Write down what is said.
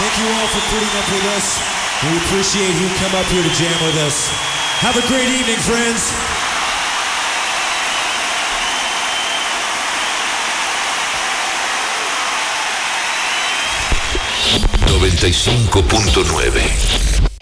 Thank you all for putting up with us. We appreciate you come up here to jam with us. Have a great evening, friends. 95.9